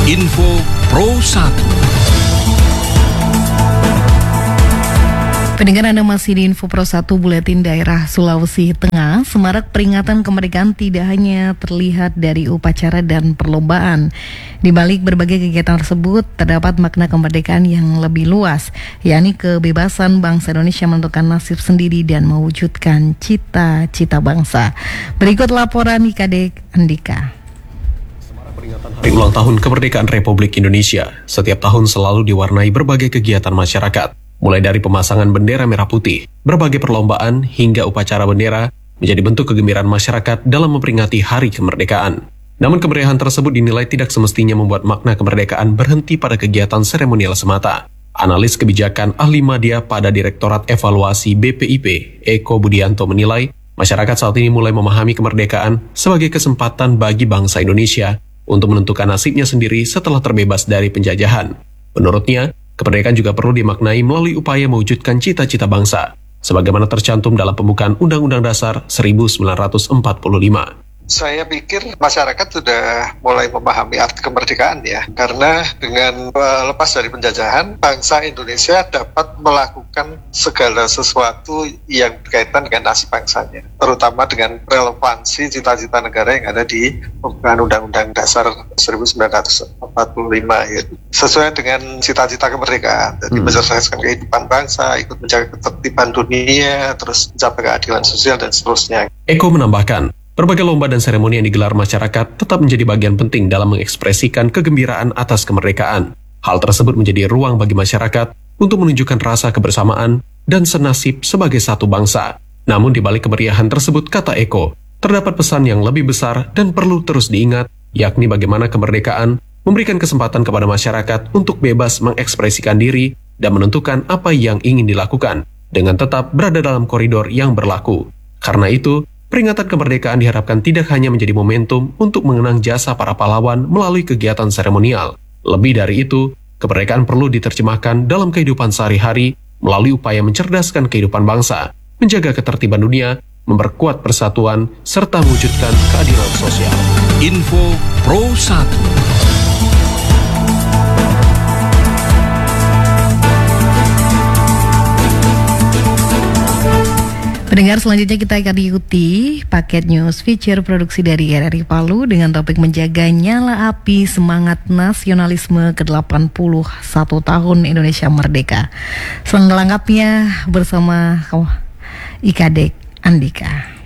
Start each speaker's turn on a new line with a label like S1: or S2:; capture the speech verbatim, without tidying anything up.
S1: Info Pro satu.
S2: Pendengar, Anda masih di Info Pro satu, Buletin Daerah Sulawesi Tengah. Semarak peringatan kemerdekaan tidak hanya terlihat dari upacara dan perlombaan. Di balik berbagai kegiatan tersebut, terdapat makna kemerdekaan yang lebih luas, yakni kebebasan bangsa Indonesia menentukan nasib sendiri dan mewujudkan cita-cita bangsa. Berikut laporan I K D Andika.
S3: Hari ulang tahun kemerdekaan Republik Indonesia setiap tahun selalu diwarnai berbagai kegiatan masyarakat. Mulai dari pemasangan bendera merah putih, berbagai perlombaan, hingga upacara bendera menjadi bentuk kegembiraan masyarakat dalam memperingati hari kemerdekaan. Namun kemeriahan tersebut dinilai tidak semestinya membuat makna kemerdekaan berhenti pada kegiatan seremonial semata. Analis kebijakan ahli media pada Direktorat Evaluasi B P I P, Eko Budianto menilai, masyarakat saat ini mulai memahami kemerdekaan sebagai kesempatan bagi bangsa Indonesia untuk menentukan nasibnya sendiri setelah terbebas dari penjajahan. Menurutnya, kemerdekaan juga perlu dimaknai melalui upaya mewujudkan cita-cita bangsa, sebagaimana tercantum dalam pembukaan Undang-Undang Dasar seribu sembilan ratus empat puluh lima.
S4: Saya pikir masyarakat sudah mulai memahami arti kemerdekaan ya, karena dengan lepas dari penjajahan, bangsa Indonesia dapat melakukan segala sesuatu yang berkaitan dengan nasib bangsanya, terutama dengan relevansi cita-cita negara yang ada di pembukaan Undang-Undang Dasar seribu sembilan ratus empat puluh lima ya. Sesuai dengan cita-cita kemerdekaan, jadi hmm. menyelesaikan kehidupan bangsa, ikut menjaga ketertiban dunia, terus mencapai keadilan sosial dan seterusnya.
S3: Eko menambahkan, berbagai lomba dan seremoni yang digelar masyarakat tetap menjadi bagian penting dalam mengekspresikan kegembiraan atas kemerdekaan. Hal tersebut menjadi ruang bagi masyarakat untuk menunjukkan rasa kebersamaan dan senasib sebagai satu bangsa. Namun di balik kemeriahan tersebut, kata Eko, terdapat pesan yang lebih besar dan perlu terus diingat, yakni bagaimana kemerdekaan memberikan kesempatan kepada masyarakat untuk bebas mengekspresikan diri dan menentukan apa yang ingin dilakukan, dengan tetap berada dalam koridor yang berlaku. Karena itu, peringatan kemerdekaan diharapkan tidak hanya menjadi momentum untuk mengenang jasa para pahlawan melalui kegiatan seremonial. Lebih dari itu, kemerdekaan perlu diterjemahkan dalam kehidupan sehari-hari melalui upaya mencerdaskan kehidupan bangsa, menjaga ketertiban dunia, memperkuat persatuan, serta mewujudkan keadilan sosial.
S1: Info Pro satu.
S2: Pendengar, selanjutnya kita akan diikuti paket news feature produksi dari R R I Palu dengan topik menjaga nyala api semangat nasionalisme ke delapan puluh satu tahun Indonesia Merdeka. Selengkapnya bersama I K D Andika.